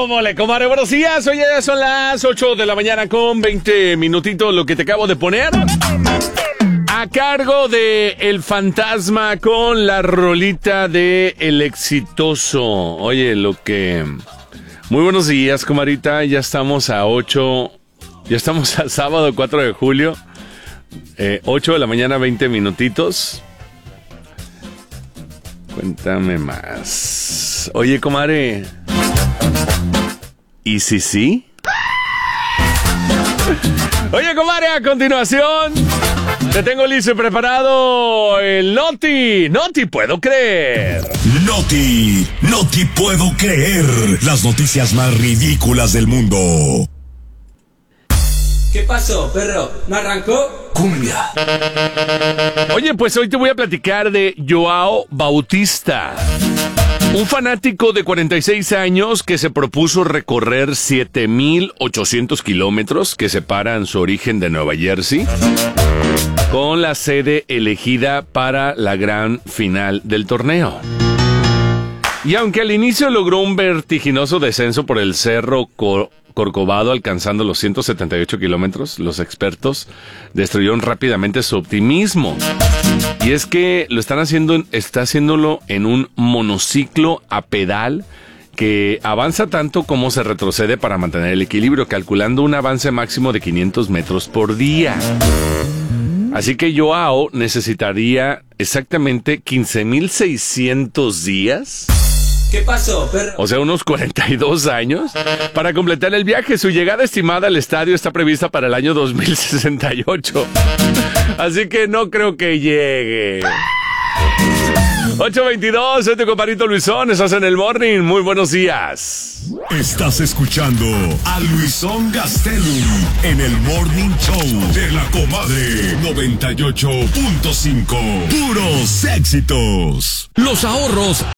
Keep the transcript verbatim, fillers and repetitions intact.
Mole, comadre, buenos días. Hoy ya son las ocho de la mañana con veinte minutitos. Lo que te acabo de poner a cargo de El Fantasma con la rolita de El Exitoso. Oye, lo que... Muy buenos días, comadrita. Ya estamos a ocho... Ya estamos a sábado cuatro de julio. Eh, ocho de la mañana, veinte minutitos. Cuéntame más. Oye, comadre. ¿Y si sí? Oye, comadre, a continuación te tengo listo y preparado el Noti. Noti puedo creer. Noti, Noti puedo creer. Las noticias más ridículas del mundo. ¿Qué pasó, perro? ¿No arrancó? Cumbia. Oye, pues hoy te voy a platicar de Joao Bautista, un fanático de cuarenta y seis años que se propuso recorrer siete mil ochocientos kilómetros que separan su origen de Nueva Jersey con la sede elegida para la gran final del torneo. Y aunque al inicio logró un vertiginoso descenso por el cerro Cor- Corcovado alcanzando los ciento setenta y ocho kilómetros, los expertos destruyeron rápidamente su optimismo. Y es que lo están haciendo, está haciéndolo en un monociclo a pedal que avanza tanto como se retrocede para mantener el equilibrio, calculando un avance máximo de quinientos metros por día. Así que Joao necesitaría exactamente quince mil seiscientos días. ¿Qué pasó, perro? O sea, unos cuarenta y dos años para completar el viaje. Su llegada estimada al estadio está prevista para el año dos mil sesenta y ocho. Así que no creo que llegue. ocho veintidós, soy tu compadrito Luisón, estás en el Morning. Muy buenos días. Estás escuchando a Luisón Gastelum en el Morning Show de la Comadre noventa y ocho punto cinco. Puros éxitos. Los ahorros